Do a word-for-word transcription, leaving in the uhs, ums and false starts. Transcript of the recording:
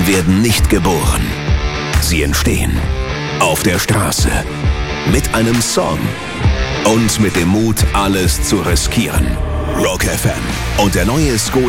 Helden werden nicht geboren. Sie entstehen auf der Straße mit einem Song und mit dem Mut, alles zu riskieren. Rock F M und der neue Skoda